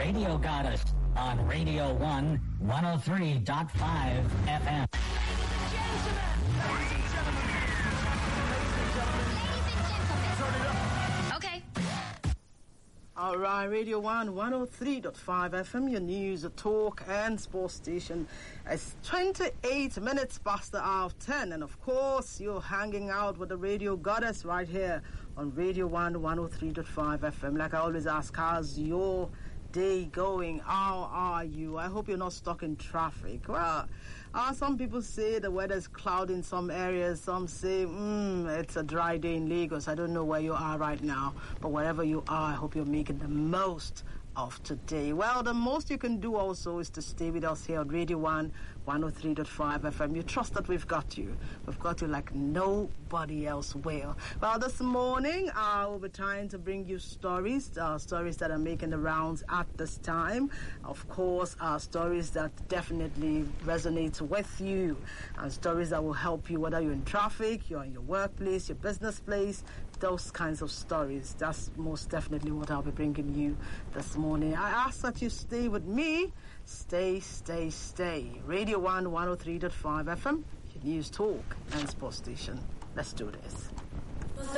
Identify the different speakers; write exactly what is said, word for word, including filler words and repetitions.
Speaker 1: Radio Goddess on Radio one, one oh three point five F M.
Speaker 2: All right, Radio one, one oh three point five F M, your news, talk, and sports station. It's twenty-eight minutes past the hour of ten, and of course, you're hanging out with the Radio Goddess right here on Radio one, one oh three point five F M. Like I always ask, how's your day going? How are you? I hope you're not stuck in traffic. Well, uh, some people say the weather's cloudy in some areas. Some say mm, it's a dry day in Lagos. I don't know where you are right now, but wherever you are, I hope you're making the most of today. Well, the most you can do also is to stay with us here on Radio one, one oh three point five F M. You trust that we've got you. We've got you like nobody else will. Well, this morning, uh, we'll be trying to bring you stories, uh, stories that are making the rounds at this time. Of course, uh, stories that definitely resonate with you, and stories that will help you, whether you're in traffic, you're in your workplace, your business place, those kinds of stories. That's most definitely what I'll be bringing you this morning. I ask that you stay with me. Stay, stay, stay. Radio one, one oh three point five F M, your news, talk, and sports station. Let's do this.